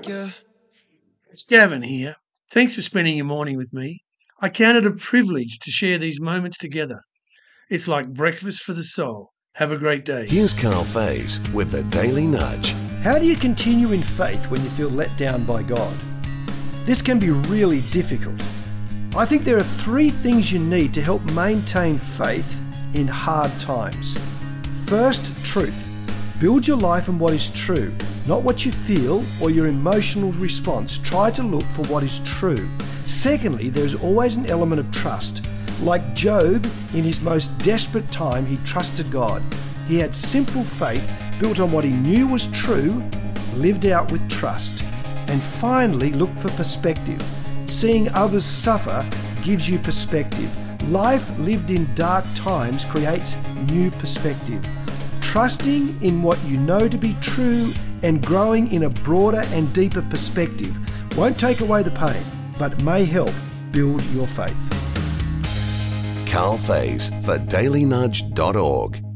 like you. It's Gavin here. Thanks for spending your morning with me. I count it a privilege to share these moments together. It's like breakfast for the soul. Have a great day. Here's Carl Faze with the Daily Nudge. How do you continue in faith when you feel let down by God? This can be really difficult. I think there are 3 things you need to help maintain faith in hard times. First, truth. Build your life on what is true, not what you feel or your emotional response. Try to look for what is true. Secondly, there's always an element of trust. Like Job, in his most desperate time, he trusted God. He had simple faith built on what he knew was true, lived out with trust. And finally, look for perspective. Seeing others suffer gives you perspective. Life lived in dark times creates new perspective. Trusting in what you know to be true and growing in a broader and deeper perspective won't take away the pain, but may help build your faith. Carl Faze for dailynudge.org.